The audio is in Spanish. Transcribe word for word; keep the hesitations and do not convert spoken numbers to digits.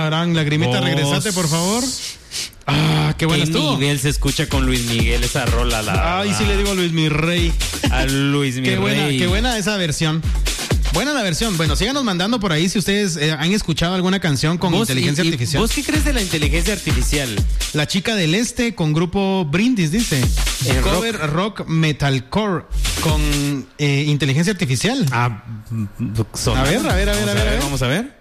Tararán, lagrimita, Vos. regresate, por favor. Ah, qué buena ¿Qué estuvo. nivel se escucha con Luis Miguel esa rola? La Ay, sí le digo a Luis mi rey. A Luis mi Qué rey. buena, qué buena esa versión. Buena la versión. Bueno, síganos mandando por ahí si ustedes eh, han escuchado alguna canción con ¿Vos, inteligencia y- y artificial. ¿Vos qué crees de la inteligencia artificial? La chica del este con grupo Brindis, dice. En Cover rock, metalcore con eh, inteligencia artificial. Ah, son- A ver, a ver, a ver, Vamos a ver, a ver. Vamos a ver.